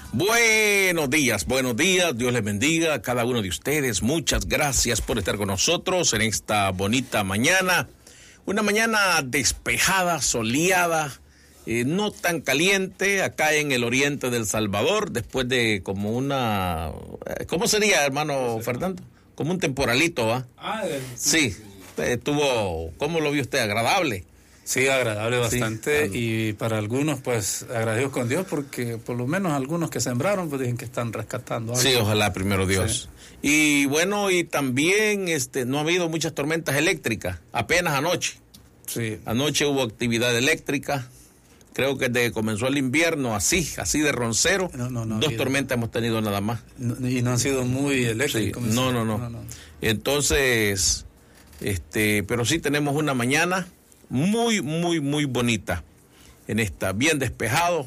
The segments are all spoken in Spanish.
Buenos días, Dios les bendiga a cada uno de ustedes. Muchas gracias por estar con nosotros en esta bonita mañana. Una mañana despejada, soleada, no tan caliente acá en el oriente del Salvador, después de como una... ¿Cómo sería, hermano Fernando? Como un temporalito, ¿va? Sí, estuvo, ¿cómo lo vio usted? ¿Agradable? Sí, agradable bastante, sí. Y para algunos pues agradecidos con Dios porque por lo menos algunos que sembraron pues dicen que están rescatando algo. Sí, ojalá primero Dios. Sí. Y bueno, y también no ha habido muchas tormentas eléctricas, apenas anoche. Sí. Anoche hubo actividad eléctrica, creo que desde que comenzó el invierno, así de roncero, dos tormentas hemos tenido nada más. Y no han sido muy eléctricos. Sí. No. Entonces, pero sí tenemos una mañana muy bonita en esta, bien despejado,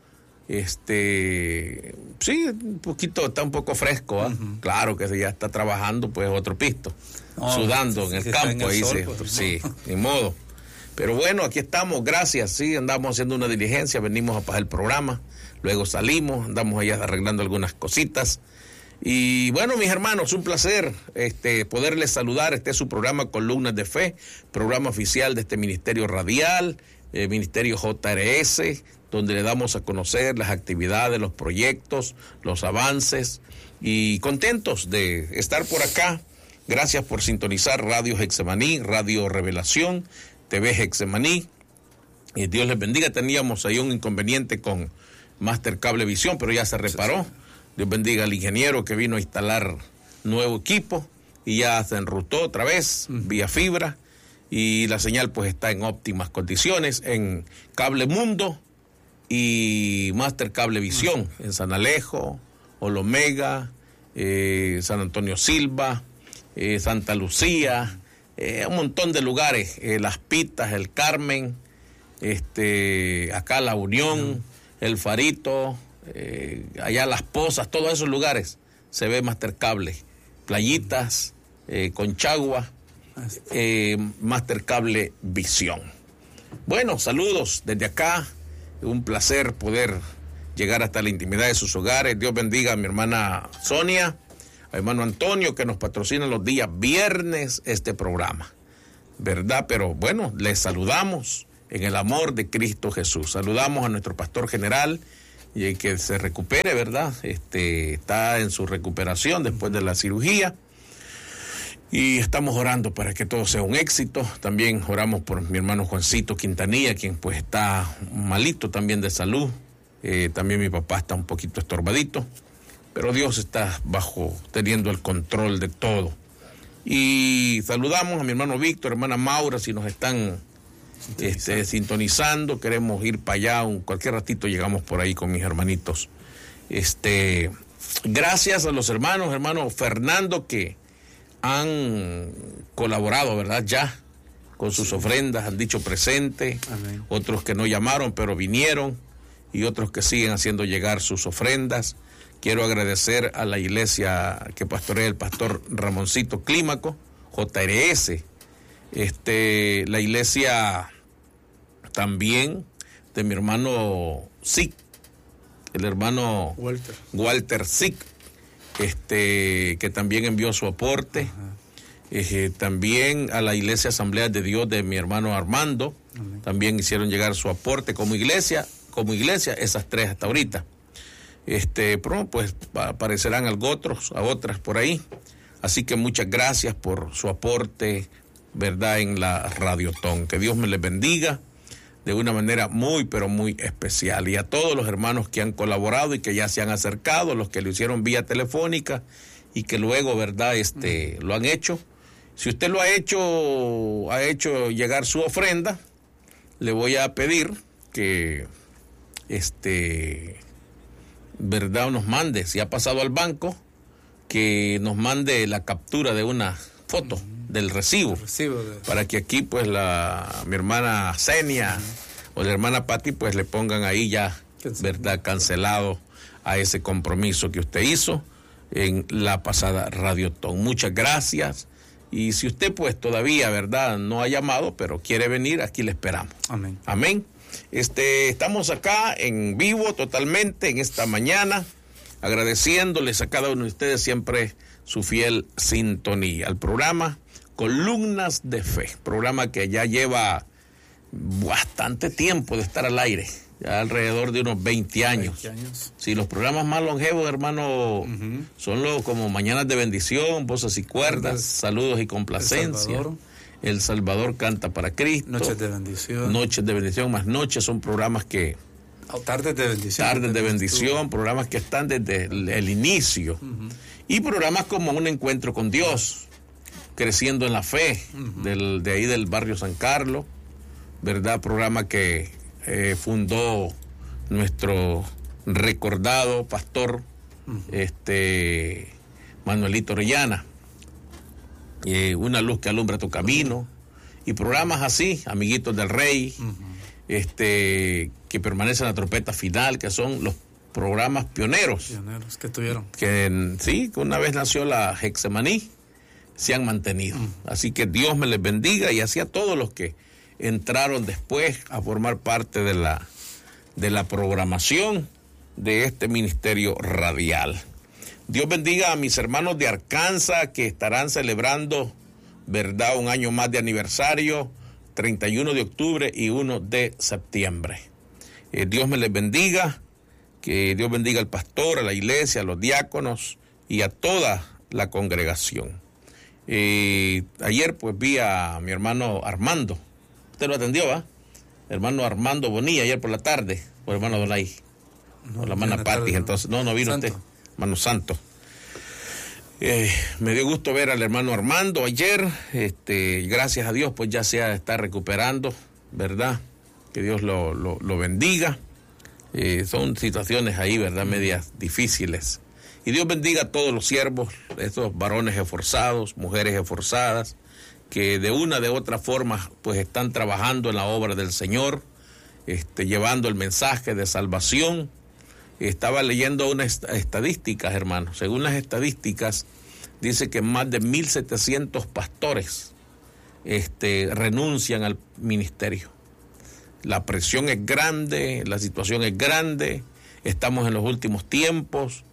sí, está un poco fresco, ¿eh? Uh-huh. Claro que si ya está trabajando, pues otro pisto, sudando en el campo, ahí sí, ni modo. Pero bueno, aquí estamos, gracias, sí, andamos haciendo una diligencia, venimos a pasar el programa, luego salimos, andamos allá arreglando algunas cositas. Y bueno, mis hermanos, un placer poderles saludar. Este es su programa Columnas de Fe, programa oficial de este Ministerio Radial, Ministerio JRS, donde le damos a conocer las actividades, los proyectos, los avances, y contentos de estar por acá. Gracias por sintonizar Radio Getsemaní, Radio Revelación, TV Getsemaní. Y Dios les bendiga. Teníamos ahí un inconveniente con Master Cablevisión, pero ya se reparó. Dios bendiga al ingeniero que vino a instalar nuevo equipo y ya se enrutó otra vez vía fibra, y la señal pues está en óptimas condiciones en Cable Mundo y Master Cablevisión en San Alejo, Olomega, San Antonio Silva, Santa Lucía, un montón de lugares, Las Pitas, El Carmen, acá La Unión, El Farito, allá Las Pozas, todos esos lugares se ve Master Cable, Playitas, Conchagua, Master Cable Visión. Bueno, saludos desde acá, un placer poder llegar hasta la intimidad de sus hogares. Dios bendiga a mi hermana Sonia, a mi hermano Antonio, que nos patrocina los días viernes este programa, ¿verdad? Pero bueno, les saludamos en el amor de Cristo Jesús. Saludamos a nuestro pastor general, y que se recupere, ¿verdad? Está en su recuperación después de la cirugía, y estamos orando para que todo sea un éxito. También oramos por mi hermano Juancito Quintanilla, quien pues está malito también de salud. También mi papá está un poquito estorbadito, pero Dios está teniendo el control de todo. Y saludamos a mi hermano Víctor, hermana Maura, si nos están sintonizando, queremos ir para allá, cualquier ratito llegamos por ahí con mis hermanitos. Gracias a los hermano Fernando, que han colaborado, ¿verdad? Ya con sus ofrendas, han dicho presente. Amén. Otros que no llamaron pero vinieron, y otros que siguen haciendo llegar sus ofrendas. Quiero agradecer a la iglesia que pastorea el pastor Ramoncito Clímaco, JRS, la iglesia también de mi hermano Sic, el hermano Walter Sic, que también envió su aporte. También a la iglesia Asamblea de Dios de mi hermano Armando. Amén. También hicieron llegar su aporte como iglesia, esas tres hasta ahorita. Pronto pues aparecerán a otras por ahí. Así que muchas gracias por su aporte, ¿verdad?, en la Radiotón. Que Dios me les bendiga de una manera muy, pero muy especial. Y a todos los hermanos que han colaborado y que ya se han acercado, los que lo hicieron vía telefónica y que luego, ¿verdad?, lo han hecho. Si usted lo ha hecho llegar su ofrenda, le voy a pedir que, ¿verdad?, nos mande, si ha pasado al banco, que nos mande la captura de una foto del recibo, para que aquí pues mi hermana Senia o la hermana Patti pues le pongan ahí ya, ¿verdad?, cancelado a ese compromiso que usted hizo en la pasada Radiotón. Muchas gracias. Y si usted pues todavía, ¿verdad?, no ha llamado, pero quiere venir, aquí le esperamos. Amén. Amén. Estamos acá en vivo totalmente en esta mañana, agradeciéndoles a cada uno de ustedes siempre su fiel sintonía al programa Columnas de Fe, programa que ya lleva bastante tiempo de estar al aire, ya alrededor de unos 20 años. Sí, los programas más longevos, hermano, son como Mañanas de Bendición, Voces y Cuerdas, Saludos y Complacencia. El Salvador canta para Cristo. Noches de Bendición. Noches de Bendición, más noches son programas que... Tardes de Bendición. Tardes de Bendición, programas que están desde el inicio. Y programas como Un Encuentro con Dios, Creciendo en la Fe, de ahí del barrio San Carlos, ¿verdad? Programa que fundó nuestro recordado pastor, Manuelito Orellana. Una luz que alumbra tu camino, y programas así, Amiguitos del Rey, que permanecen en la trompeta final, que son los programas pioneros que tuvieron. Que sí, que una vez nació la Hexemaní, se han mantenido. Así que Dios me les bendiga, y así a todos los que entraron después a formar parte de la programación de este ministerio radial. Dios bendiga a mis hermanos de Arkansas que estarán celebrando, ¿verdad?, un año más de aniversario, 31 de octubre y 1 de septiembre. Dios me les bendiga, que Dios bendiga al pastor, a la iglesia, a los diáconos y a toda la congregación. Ayer pues vi a mi hermano Armando. Usted lo atendió, ¿va? Hermano Armando Bonilla, ayer por la tarde, o hermano Donay, o la hermana Patti, entonces, no vino Santo. Usted, hermano Santo. Me dio gusto ver al hermano Armando ayer, gracias a Dios, pues ya se está recuperando, ¿verdad? Que Dios lo bendiga. Son situaciones ahí, ¿verdad?, medias difíciles. Y Dios bendiga a todos los siervos, estos varones esforzados, mujeres esforzadas, que de una de otra forma pues están trabajando en la obra del Señor, llevando el mensaje de salvación. Estaba leyendo unas estadísticas, hermano. Según las estadísticas, dice que más de 1,700 pastores renuncian al ministerio. La presión es grande, la situación es grande, estamos en los últimos tiempos.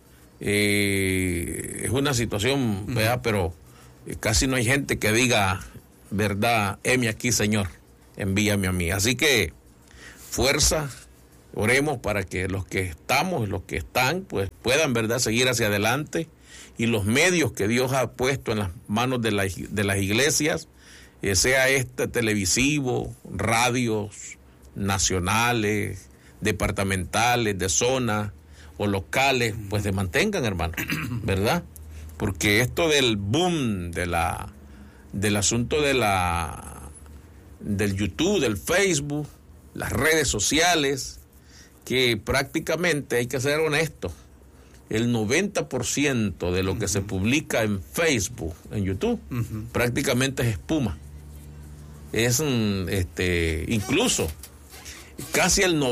Es una situación, ¿verdad?, pero casi no hay gente que diga, ¿verdad?, heme aquí, Señor, envíame a mí. Así que fuerza, oremos para que los que estamos y los que están pues puedan, ¿verdad?, seguir hacia adelante, y los medios que Dios ha puesto en las manos de las iglesias, sea televisivo, radios nacionales, departamentales, de zona o locales, pues se mantengan, hermano, ¿verdad? Porque esto del boom del asunto del YouTube, del Facebook, las redes sociales, que prácticamente, hay que ser honesto, el 90% de lo que se publica en Facebook, en YouTube, prácticamente es espuma. Es incluso casi el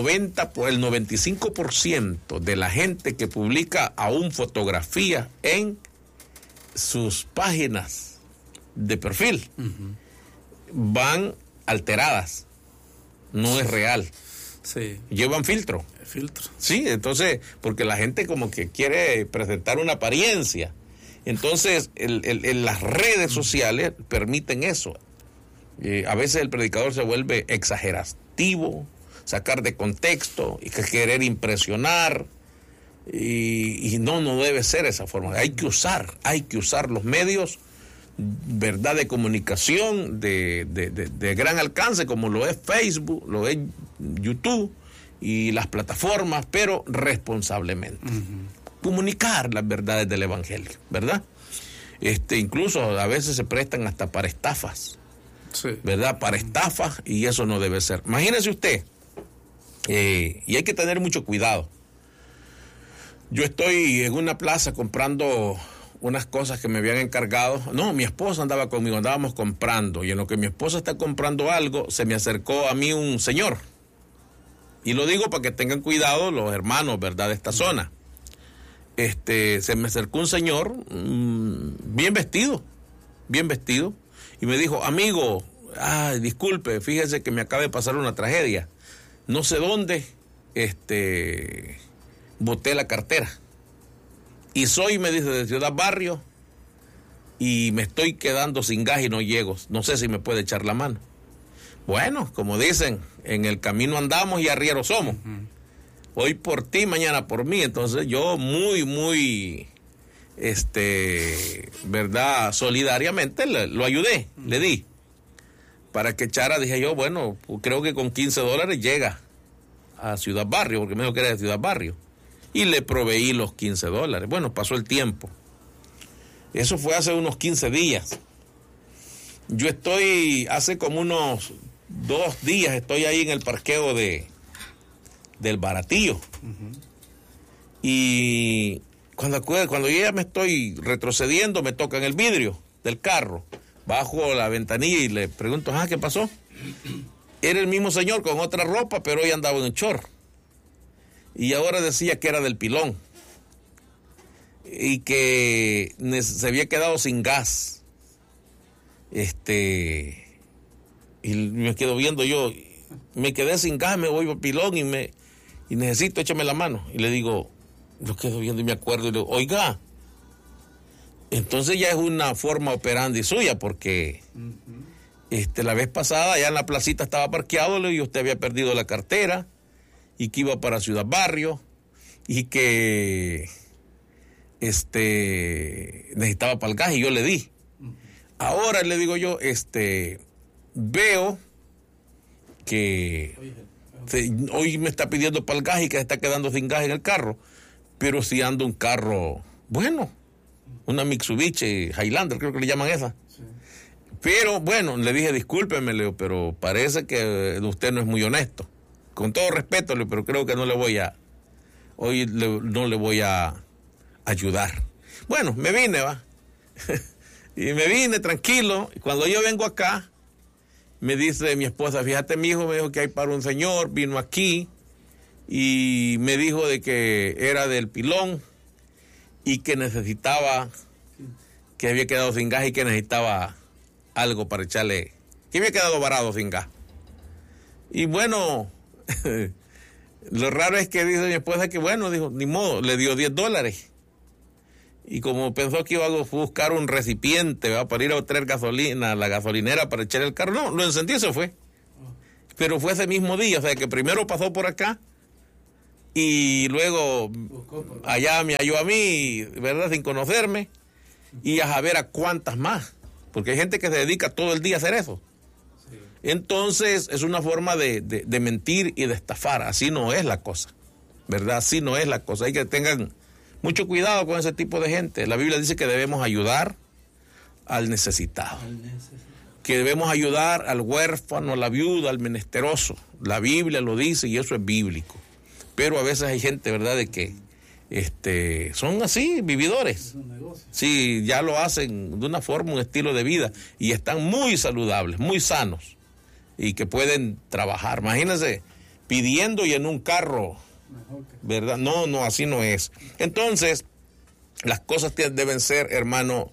95% de la gente que publica aún fotografía en sus páginas de perfil van alteradas, no es real. Sí. Llevan filtro. Sí, entonces, porque la gente como que quiere presentar una apariencia. Entonces, las redes sociales permiten eso. A veces el predicador se vuelve exagerativo, sacar de contexto y querer impresionar. Y no debe ser esa forma. Hay que usar los medios, ¿verdad?, de comunicación de gran alcance, como lo es Facebook, lo es YouTube y las plataformas, pero responsablemente. Comunicar las verdades del Evangelio, ¿verdad? Incluso a veces se prestan hasta para estafas, sí, ¿verdad? Para estafas, y eso no debe ser. Imagínese usted, y hay que tener mucho cuidado. Yo estoy en una plaza comprando unas cosas que me habían encargado. No, mi esposa andaba conmigo, andábamos comprando, y en lo que mi esposa está comprando algo, se me acercó a mí un señor. Y lo digo para que tengan cuidado los hermanos, ¿verdad?, de esta zona. Se me acercó un señor bien vestido, y me dijo, amigo, disculpe, fíjese que me acaba de pasar una tragedia. no sé dónde, boté la cartera. Y me dice, de Ciudad Barrio, y me estoy quedando sin gas y no llego. No sé si me puede echar la mano. Bueno, como dicen, en el camino andamos y arrieros somos. Hoy por ti, mañana por mí. Entonces yo muy, ¿verdad? Solidariamente lo ayudé, le di. Para que echara, dije yo, bueno, creo que con $15 llega a Ciudad Barrio, porque me dijo que era de Ciudad Barrio. Y le proveí los $15. Bueno, pasó el tiempo. Eso fue hace unos 15 días. Yo hace como unos 2 días, estoy ahí en el parqueo del Baratillo. Y cuando yo ya me estoy retrocediendo, me tocan el vidrio del carro. Bajo la ventanilla y le pregunto, ¿qué pasó? Era el mismo señor con otra ropa, pero hoy andaba en un short. Y ahora decía que era del pilón. Y que se había quedado sin gas. Y me quedo viendo yo, me quedé sin gas, me voy por pilón y necesito, échame la mano. Y le digo, yo quedo viendo y me acuerdo y le digo, oiga, entonces ya es una forma operandi suya, porque la vez pasada ya en la placita estaba parqueado y usted había perdido la cartera y que iba para Ciudad Barrio y que necesitaba para el gas y yo le di. Ahora le digo yo, veo que hoy me está pidiendo para el gas y que se está quedando sin gas en el carro, pero si ando un carro, bueno, una Mitsubishi Highlander, creo que le llaman esa. Sí. Pero bueno, le dije, discúlpeme, Leo, pero parece que usted no es muy honesto. Con todo respeto, Leo, pero creo que no le voy a ayudar. Bueno, me vine, y me vine tranquilo. Y cuando yo vengo acá, me dice mi esposa, fíjate, mi hijo me dijo que hay para un señor, vino aquí y me dijo de que era del pilón y que necesitaba, que había quedado sin gas y que necesitaba algo para echarle, que había quedado varado sin gas. Y bueno, lo raro es que dice mi esposa que bueno, dijo, ni modo, le dio $10. Y como pensó que iba a buscar un recipiente para ir a traer gasolina a la gasolinera para echar el carro, no, lo encendió y se fue. Pero fue ese mismo día, o sea que primero pasó por acá y luego allá me halló a mí, ¿verdad? Sin conocerme, y a saber a cuántas más, porque hay gente que se dedica todo el día a hacer eso. Sí. Entonces es una forma de mentir y de estafar. Así no es la cosa, ¿verdad? Así no es la cosa. Hay que tengan mucho cuidado con ese tipo de gente. La Biblia dice que debemos ayudar al necesitado, que debemos ayudar al huérfano, a la viuda, al menesteroso. La Biblia lo dice y eso es bíblico. Pero a veces hay gente, ¿verdad?, de que son así, vividores. Sí, ya lo hacen de una forma, un estilo de vida, y están muy saludables, muy sanos, y que pueden trabajar. Imagínense, pidiendo y en un carro, ¿verdad? No, así no es. Entonces, las cosas deben ser, hermano,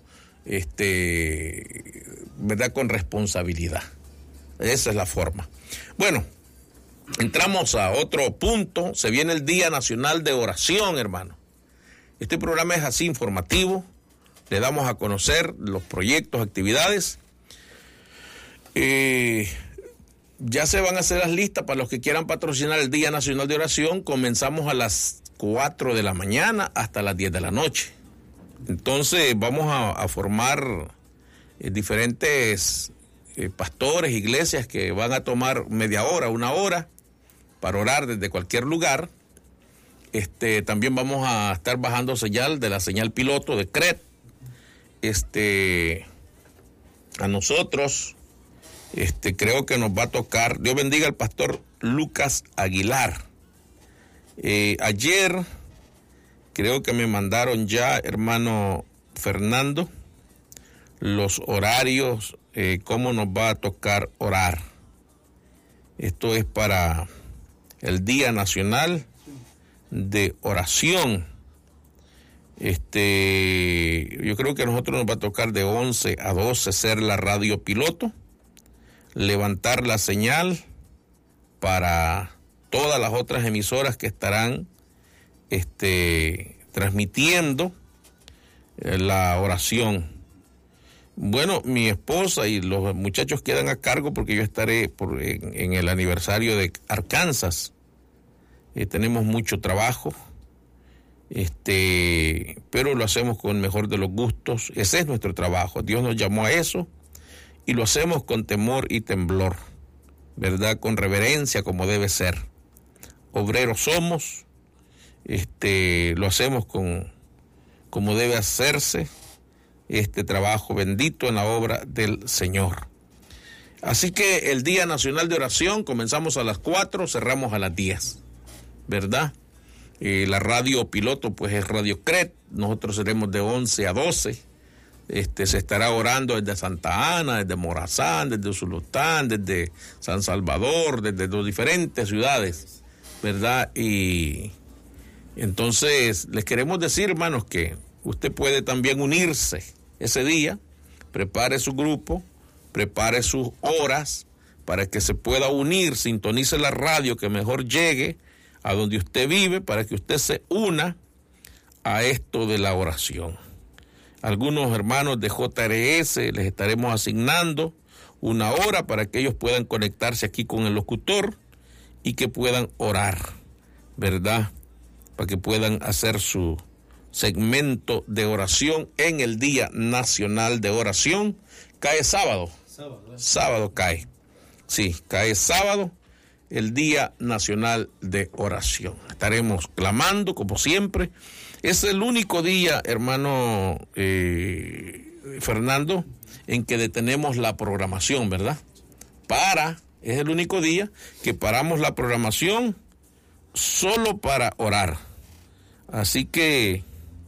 ¿verdad?, con responsabilidad. Esa es la forma. Bueno, entramos a otro punto. Se viene el Día Nacional de Oración, hermano. Este programa es así informativo. Le damos a conocer los proyectos, actividades. Ya se van a hacer las listas para los que quieran patrocinar el Día Nacional de Oración. Comenzamos a las 4 de la mañana hasta las 10 de la noche. Entonces vamos a formar diferentes pastores, iglesias que van a tomar media hora, 1 hora para orar desde cualquier lugar. También vamos a estar bajando señal de la señal piloto de CRED. A nosotros, creo que nos va a tocar, Dios bendiga al pastor Lucas Aguilar. Ayer creo que me mandaron ya, hermano Fernando, los horarios, cómo nos va a tocar orar. Esto es para el Día Nacional de Oración. Yo creo que a nosotros nos va a tocar de 11 a 12 ser la radio piloto, levantar la señal para todas las otras emisoras que estarán transmitiendo la oración. Bueno, mi esposa y los muchachos quedan a cargo porque yo estaré en el aniversario de Arkansas. Tenemos mucho trabajo, pero lo hacemos con el mejor de los gustos. Ese es nuestro trabajo. Dios nos llamó a eso y lo hacemos con temor y temblor, ¿verdad? Con reverencia, como debe ser. Obreros somos, lo hacemos como debe hacerse este trabajo bendito en la obra del Señor. Así que el Día Nacional de Oración comenzamos a las 4, cerramos a las 10, ¿verdad? La radio piloto pues es Radio CRET, nosotros seremos de 11 a 12, se estará orando desde Santa Ana, desde Morazán, desde Usulután, desde San Salvador, desde las diferentes ciudades, ¿verdad? Y entonces les queremos decir, hermanos, que usted puede también unirse ese día, prepare su grupo, prepare sus horas para que se pueda unir, sintonice la radio que mejor llegue a donde usted vive para que usted se una a esto de la oración. Algunos hermanos de JRS les estaremos asignando una hora para que ellos puedan conectarse aquí con el locutor y que puedan orar, ¿verdad? Para que puedan hacer su segmento de oración en el Día Nacional de Oración. Cae sábado. Sábado cae. Sí, cae sábado, el Día Nacional de Oración. Estaremos clamando, como siempre. Es el único día, hermano Fernando, en que detenemos la programación, ¿verdad? Es el único día que paramos la programación solo para orar. Así que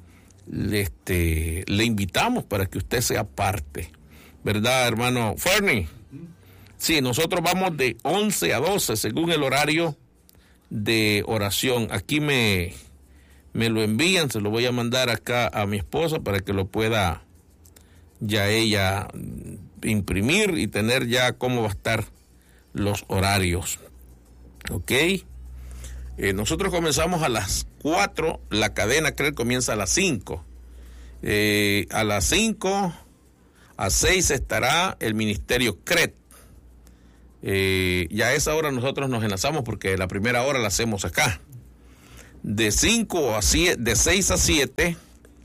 le invitamos para que usted sea parte, ¿verdad, hermano Fernie? Sí, nosotros vamos de 11 a 12 según el horario de oración. Aquí me lo envían, se lo voy a mandar acá a mi esposa para que lo pueda ya ella imprimir y tener ya cómo va a estar los horarios. ¿Ok? Nosotros comenzamos a las 4, la cadena CRET comienza a las 5. A las 5, a 6 estará el ministerio CRET. Ya a esa hora nosotros nos enlazamos porque la primera hora la hacemos acá. De 5 a 7, de 6 a 7,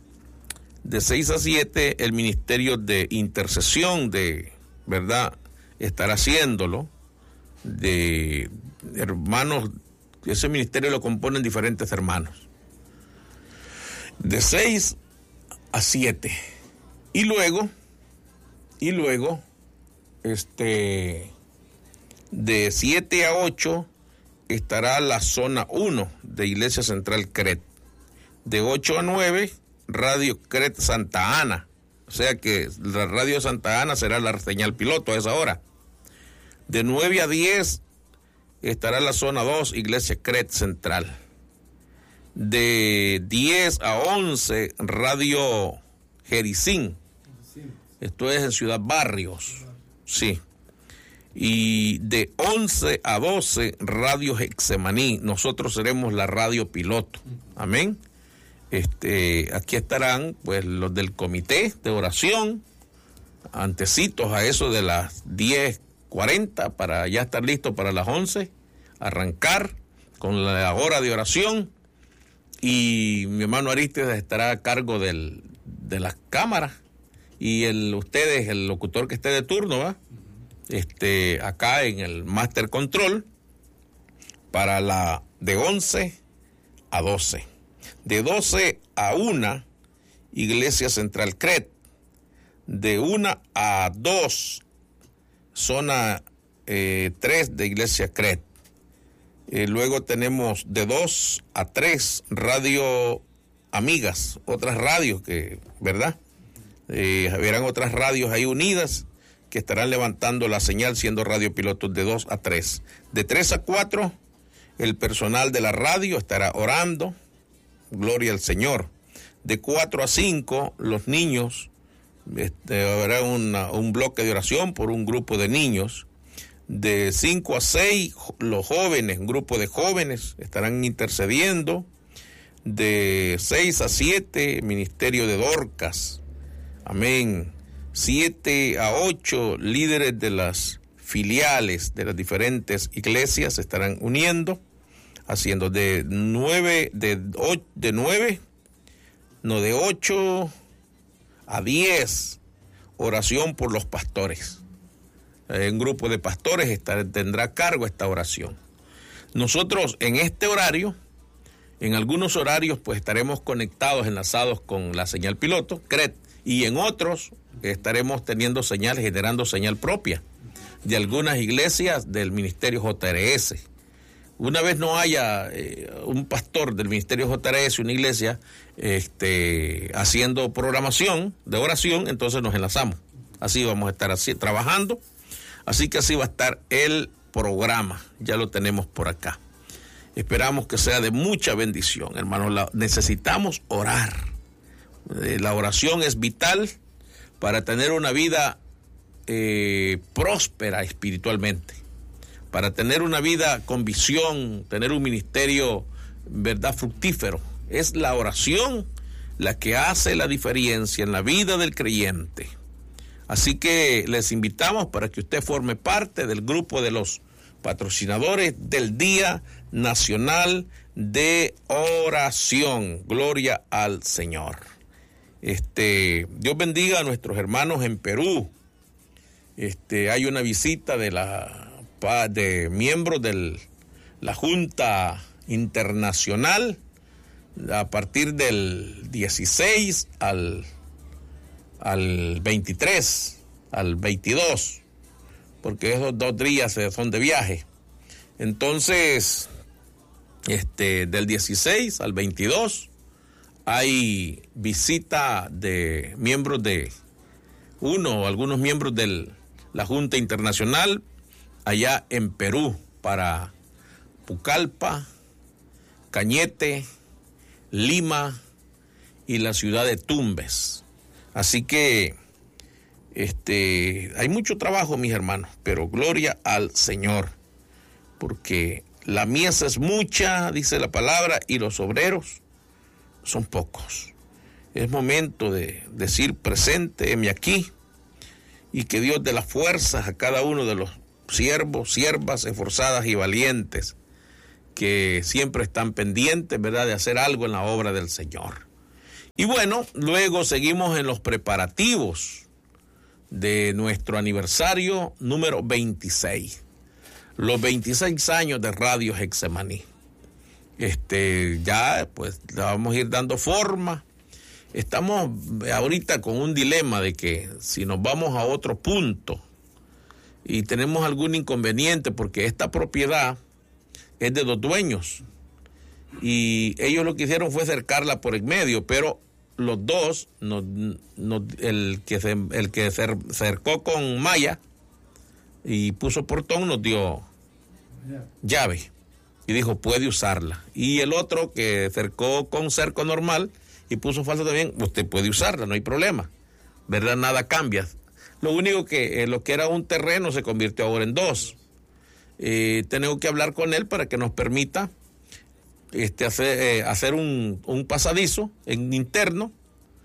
el ministerio de intercesión ¿verdad? Estará haciéndolo, de hermanos. Ese ministerio lo componen diferentes hermanos. De 6 a 7. Y luego, de 7 a 8 estará la zona 1 de Iglesia Central CRET. De 8 a 9, Radio CRET Santa Ana. O sea que la radio Santa Ana será la señal piloto a esa hora. De 9 a 10 estará la zona 2, Iglesia CRET Central. De 10 a 11, Radio Jericín. Esto es en Ciudad Barrios. Sí. Y de 11 a 12, Radio Hexemaní. Nosotros seremos la radio piloto. Amén. Aquí estarán pues los del comité de oración, antecitos a eso de las 10:40 para ya estar listo para las 11, arrancar con la hora de oración. Y mi hermano Aristides estará a cargo de las cámaras y ustedes, el locutor que esté de turno, ¿va? Acá en el Master Control para la de 11 a 12. De 12 a 1, Iglesia Central CRET. De 1 a 2, zona 3 de Iglesia CRET. Luego tenemos de 2 a 3, Radio Amigas, otras radios que, ¿verdad? Habrán otras radios ahí unidas que estarán levantando la señal siendo radio pilotos de 2 a 3. De 3 a 4, el personal de la radio estará orando, gloria al Señor. De 4 a 5, los niños, habrá un bloque de oración por un grupo de niños. De 5 a 6, los jóvenes, un grupo de jóvenes estarán intercediendo. De 6 a 7, ministerio de Dorcas. Amén. 7 a 8, líderes de las filiales de las diferentes iglesias se estarán uniendo, haciendo de 8 a 10, oración por los pastores. Un grupo de pastores tendrá a cargo esta oración. Nosotros en este horario, en algunos horarios, pues estaremos conectados, enlazados con la señal piloto, CRET, y en otros estaremos teniendo señal, generando señal propia de algunas iglesias del ministerio JRS. Una vez no haya un pastor del ministerio JRS, una iglesia, haciendo programación de oración, entonces nos enlazamos. Así vamos a estar así trabajando. Así que así va a estar el programa. Ya lo tenemos por acá. Esperamos que sea de mucha bendición, hermanos. Necesitamos orar. La oración es vital para tener una vida próspera espiritualmente, para tener una vida con visión, tener un ministerio, verdad, fructífero. Es la oración la que hace la diferencia en la vida del creyente. Así que les invitamos para que usted forme parte del grupo de los patrocinadores del Día Nacional de Oración. Gloria al Señor. Dios bendiga a nuestros hermanos en Perú. Hay una visita de miembros de la Junta Internacional a partir del 16 al 23, al 22, porque esos 2 días son de viaje. Entonces, del 16 al 22 hay visita de miembros algunos miembros de la Junta Internacional allá en Perú, para Pucallpa, Cañete, Lima y la ciudad de Tumbes. Así que hay mucho trabajo, mis hermanos, pero gloria al Señor, porque la mies es mucha, dice la palabra, y los obreros son pocos. Es momento de decir presente, heme aquí, y que Dios dé las fuerzas a cada uno de los siervos, siervas esforzadas y valientes que siempre están pendientes, ¿verdad?, de hacer algo en la obra del Señor. Y bueno, luego seguimos en los preparativos de nuestro aniversario número 26, los 26 años de Radio Getsemaní. Ya pues le vamos a ir dando forma. Estamos ahorita con un dilema de que si nos vamos a otro punto y tenemos algún inconveniente, porque esta propiedad es de 2 dueños y ellos lo que hicieron fue cercarla por el medio, pero los dos, el que cercó con malla y puso portón, nos dio llave y dijo puede usarla, y el otro que cercó con cerco normal y puso falso también, usted puede usarla, no hay problema, ¿verdad? Nada cambia. Lo único que lo que era un terreno se convirtió ahora en 2. Tenemos que hablar con él para que nos permita hacer un pasadizo interno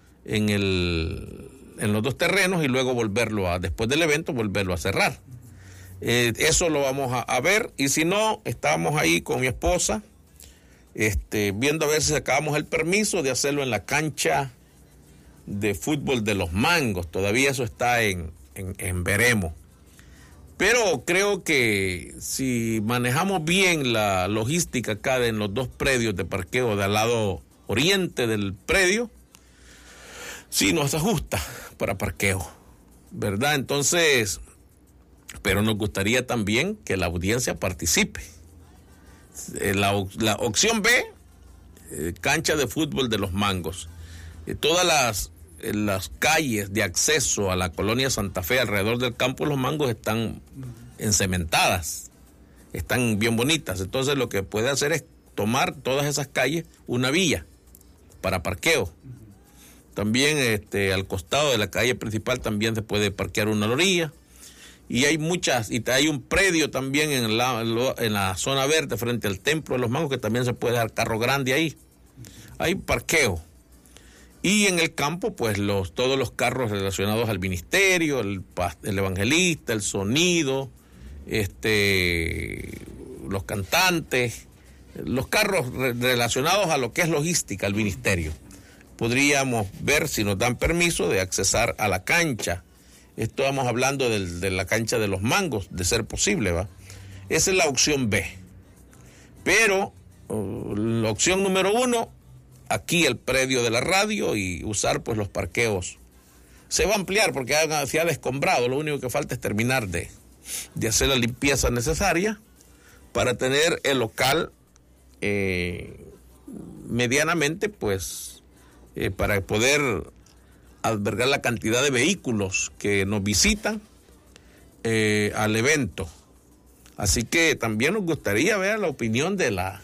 en los 2 terrenos y luego después del evento, volverlo a cerrar. Eso lo vamos a ver, y si no, estamos ahí con mi esposa, viendo a ver si sacamos el permiso de hacerlo en la cancha de fútbol de Los Mangos. Todavía eso está en veremos. Pero creo que si manejamos bien la logística acá en los 2 predios de parqueo del lado oriente del predio, sí nos ajusta para parqueo, ¿verdad? Entonces, pero nos gustaría también que la audiencia participe. La opción B, cancha de fútbol de Los Mangos. Todas las calles de acceso a la colonia Santa Fe alrededor del campo de Los Mangos están encementadas, están bien bonitas. Entonces lo que puede hacer es tomar todas esas calles una vía para parqueo. También al costado de la calle principal también se puede parquear una orilla, y hay muchas, y hay un predio también en la zona verde frente al Templo de los Mangos, que también se puede dejar carro grande ahí. Hay parqueo. Y en el campo, pues todos los carros relacionados al ministerio, el evangelista, el sonido, los cantantes, los carros relacionados a lo que es logística, al ministerio. Podríamos ver si nos dan permiso de accesar a la cancha. Esto vamos hablando de la cancha de los Mangos, de ser posible, ¿va? Esa es la opción B. Pero la opción número 1, aquí el predio de la radio y usar pues los parqueos. Se va a ampliar porque se ha descombrado, lo único que falta es terminar de hacer la limpieza necesaria para tener el local medianamente pues para poder albergar la cantidad de vehículos que nos visitan al evento. Así que también nos gustaría ver la opinión de las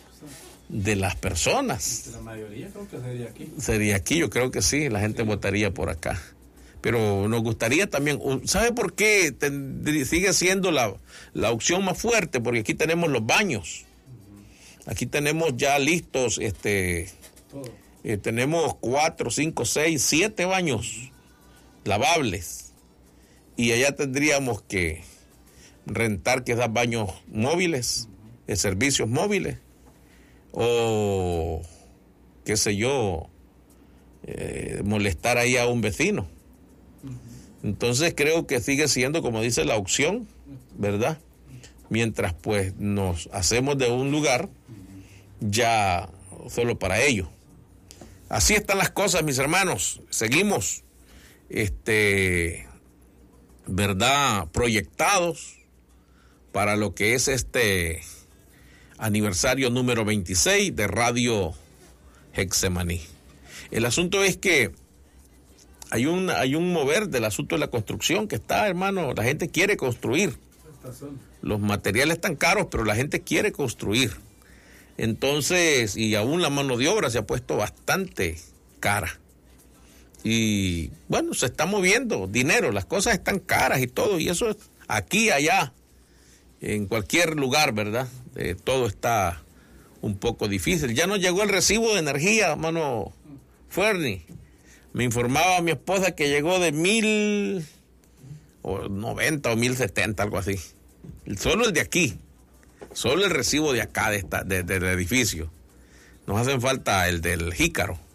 personas. La mayoría creo que sería aquí. Sería aquí, yo creo que sí, la gente votaría por acá. Pero nos gustaría también, ¿sabe por qué sigue siendo la opción más fuerte? Porque aquí tenemos los baños. Aquí tenemos ya listos, tenemos 4, 5, 6, 7 baños lavables. Y allá tendríamos que rentar quizás baños móviles, servicios móviles, o qué sé yo, molestar ahí a un vecino. Entonces creo que sigue siendo, como dice, la opción, ¿verdad? Mientras pues nos hacemos de un lugar ya solo para ello. Así están las cosas, mis hermanos. Seguimos, ¿verdad?, proyectados para lo que es este aniversario número 26 de Radio Getsemaní. El asunto es que hay un mover del asunto de la construcción que está, hermano, la gente quiere construir. Los materiales están caros, pero la gente quiere construir. Entonces, y aún la mano de obra se ha puesto bastante cara. Y bueno, se está moviendo dinero, las cosas están caras y todo, y eso es aquí, allá, en cualquier lugar, ¿verdad? Todo está un poco difícil. Ya nos llegó el recibo de energía, hermano Ferni. Me informaba mi esposa que llegó de 1,090 o 1,070, algo así. Solo el de aquí. Solo el recibo de acá, del edificio. Nos hacen falta el del Jícaro.